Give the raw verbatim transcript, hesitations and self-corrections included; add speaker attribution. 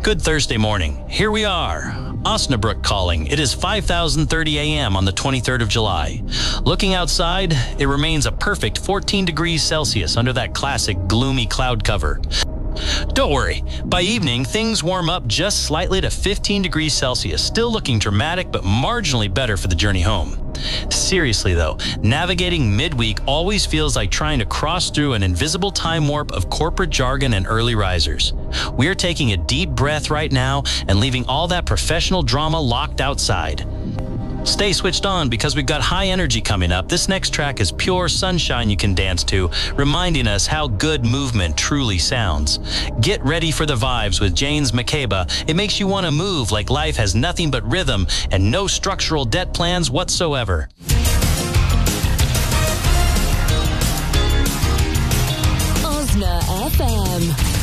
Speaker 1: Good Thursday morning. Here we are. Osnabrück calling. It is five thousand thirty a m on the twenty-third of July. Looking outside, it remains a perfect fourteen degrees Celsius under that classic gloomy cloud cover. Don't worry, by evening things warm up just slightly to fifteen degrees Celsius, still looking dramatic but marginally better for the journey home. Seriously though, navigating midweek always feels like trying to cross through an invisible time warp of corporate jargon and early risers. We are taking a deep breath right now and leaving all that professional drama locked outside. Stay switched on because we've got high energy coming up. This next track is pure sunshine you can dance to, reminding us how good movement truly sounds. Get ready for the vibes with James Makeba. It makes you want to move like life has nothing but rhythm and no structural debt plans whatsoever.
Speaker 2: Osna F M.